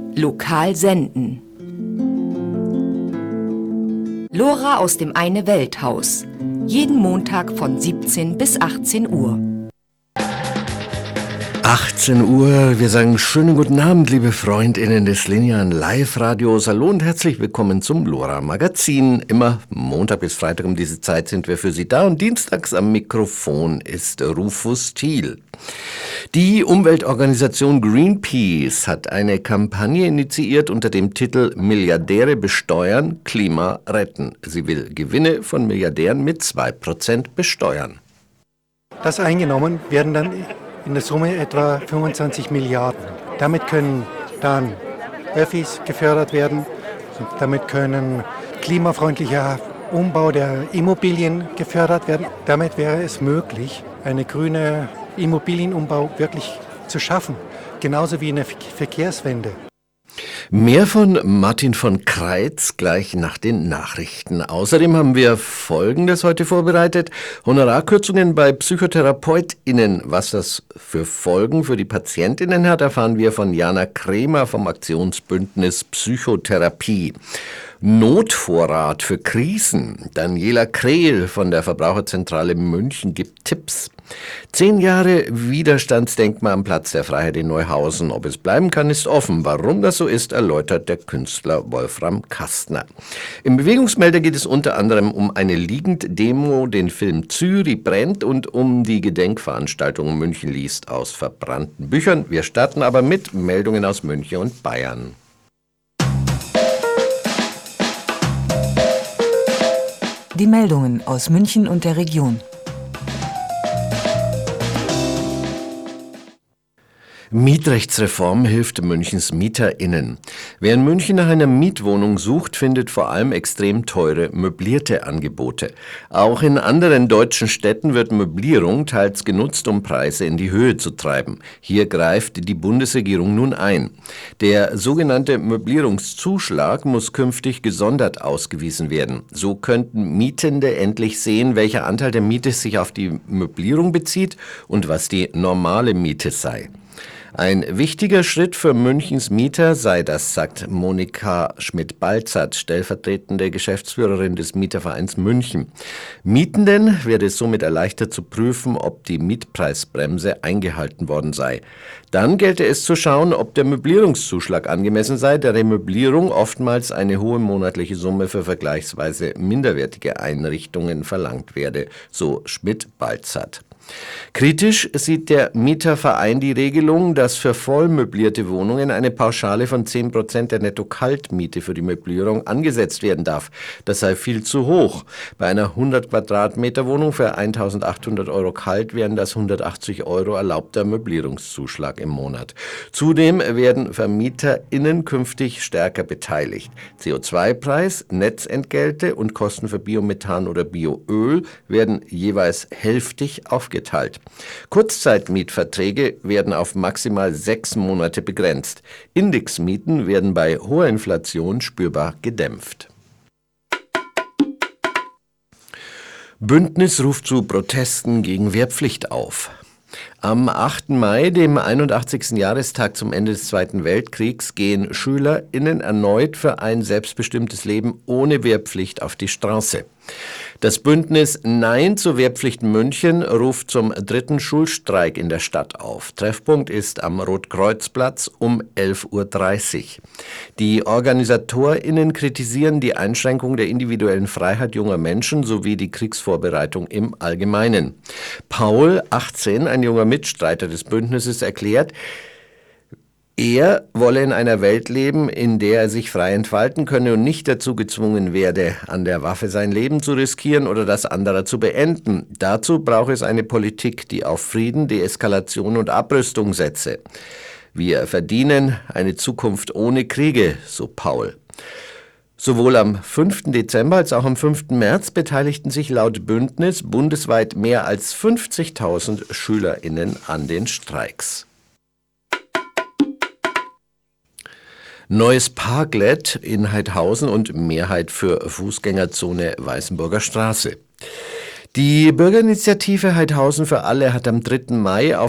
Lokal senden. Lora aus dem Eine-Welt-Haus. Jeden Montag von 17 bis 18 Uhr. 18 Uhr, wir sagen schönen guten Abend, liebe FreundInnen des linearen Live-Radios. Hallo und herzlich willkommen zum LoRa-Magazin. Immer Montag bis Freitag um diese Zeit sind wir für Sie da und dienstags am Mikrofon ist Rufus Thiel. Die Umweltorganisation Greenpeace hat eine Kampagne initiiert unter dem Titel Milliardäre besteuern, Klima retten. Sie will Gewinne von Milliardären mit 2% besteuern. Das eingenommen werden dann in der Summe etwa 25 Milliarden. Damit können dann Öffis gefördert werden, damit können klimafreundlicher Umbau der Immobilien gefördert werden. Damit wäre es möglich, eine grüne Immobilienumbau wirklich zu schaffen, genauso wie eine Verkehrswende. Mehr von Martin von Kreitz gleich nach den Nachrichten. Außerdem haben wir Folgendes heute vorbereitet. Honorarkürzungen bei PsychotherapeutInnen. Was das für Folgen für die PatientInnen hat, erfahren wir von Jana Kremer vom Aktionsbündnis Psychotherapie. Notvorrat für Krisen. Daniela Krehl von der Verbraucherzentrale München gibt Tipps. 10 Jahre Widerstandsdenkmal am Platz der Freiheit in Neuhausen. Ob es bleiben kann, ist offen. Warum das so ist, erläutert der Künstler Wolfram Kastner. Im Bewegungsmelder geht es unter anderem um eine Liegenddemo, den Film Zürich brennt und um die Gedenkveranstaltung München liest aus verbrannten Büchern. Wir starten aber mit Meldungen aus München und Bayern. Die Meldungen aus München und der Region. Mietrechtsreform hilft Münchens MieterInnen. Wer in München nach einer Mietwohnung sucht, findet vor allem extrem teure möblierte Angebote. Auch in anderen deutschen Städten wird Möblierung teils genutzt, um Preise in die Höhe zu treiben. Hier greift die Bundesregierung nun ein. Der sogenannte Möblierungszuschlag muss künftig gesondert ausgewiesen werden. So könnten Mietende endlich sehen, welcher Anteil der Miete sich auf die Möblierung bezieht und was die normale Miete sei. Ein wichtiger Schritt für Münchens Mieter sei das, sagt Monika Schmidt-Balzert, stellvertretende Geschäftsführerin des Mietervereins München. Mietenden werde es somit erleichtert zu prüfen, ob die Mietpreisbremse eingehalten worden sei. Dann gelte es zu schauen, ob der Möblierungszuschlag angemessen sei, der Möblierung oftmals eine hohe monatliche Summe für vergleichsweise minderwertige Einrichtungen verlangt werde, so Schmidt-Balzert. Kritisch sieht der Mieterverein die Regelung, dass für voll möblierte Wohnungen eine Pauschale von 10% der Netto-Kaltmiete für die Möblierung angesetzt werden darf. Das sei viel zu hoch. Bei einer 100 Quadratmeter Wohnung für 1.800 € kalt wären das 180 € erlaubter Möblierungszuschlag im Monat. Zudem werden VermieterInnen künftig stärker beteiligt. CO2-Preis, Netzentgelte und Kosten für Biomethan oder Bioöl werden jeweils hälftig aufgeteilt. Kurzzeitmietverträge werden auf maximal 6 Monate begrenzt. Indexmieten werden bei hoher Inflation spürbar gedämpft. Bündnis ruft zu Protesten gegen Wehrpflicht auf. Am 8. Mai, dem 81. Jahrestag zum Ende des Zweiten Weltkriegs, gehen SchülerInnen erneut für ein selbstbestimmtes Leben ohne Wehrpflicht auf die Straße. Das Bündnis Nein zur Wehrpflicht München ruft zum 3. Schulstreik in der Stadt auf. Treffpunkt ist am Rotkreuzplatz um 11.30 Uhr. Die OrganisatorInnen kritisieren die Einschränkung der individuellen Freiheit junger Menschen sowie die Kriegsvorbereitung im Allgemeinen. Paul, 18, ein junger Mitstreiter des Bündnisses, erklärt, er wolle in einer Welt leben, in der er sich frei entfalten könne und nicht dazu gezwungen werde, an der Waffe sein Leben zu riskieren oder das anderer zu beenden. Dazu brauche es eine Politik, die auf Frieden, Deeskalation und Abrüstung setze. Wir verdienen eine Zukunft ohne Kriege, so Paul. Sowohl am 5. Dezember als auch am 5. März beteiligten sich laut Bündnis bundesweit mehr als 50.000 SchülerInnen an den Streiks. Neues Parklet in Heidhausen und Mehrheit für Fußgängerzone Weißenburger Straße. Die Bürgerinitiative Heidhausen für alle hat am 3. Mai auf